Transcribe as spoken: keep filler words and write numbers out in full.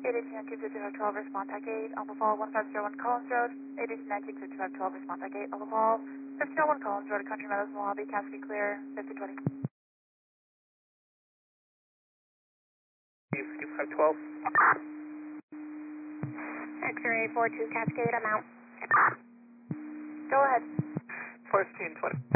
eight eight nine two five one two, respond tag eight, Alpha Fall one five zero one Collins Road, eight eight nine two five one two, respond tag eight, Alpha Fall, fifteen oh one Collins Road, Country Meadows, Mojave, Cassidy clear, fifty twenty. fifty-five twelve. X-ray four two Cascade, I'm out. Go ahead. fourteen twenty.